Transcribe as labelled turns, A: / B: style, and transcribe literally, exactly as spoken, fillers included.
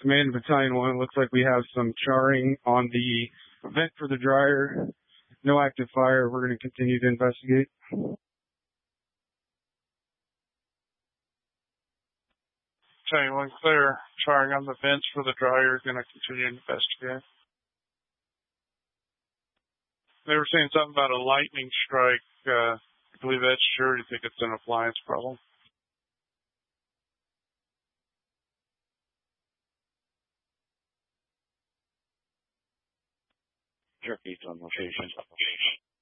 A: Command Battalion one, looks like we have some charring on the vent for the dryer. No active fire. We're going to continue to investigate.
B: Battalion one clear. Charring on the vents for the dryer. Going to continue to investigate. They were saying something about a lightning strike. Uh, I believe that's sure. You think it's an appliance problem?
C: Jerky's on location.